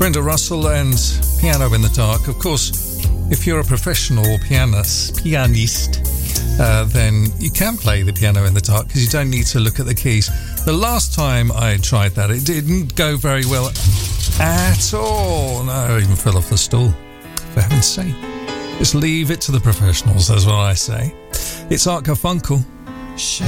Brenda Russell and Piano in the Dark. Of course, if you're a professional pianist, then you can play the piano in the dark because you don't need to look at the keys. The last time I tried that, it didn't go very well at all. No, I even fell off the stool, for heaven's sake. Just leave it to the professionals, that's what I say. It's Art Garfunkel.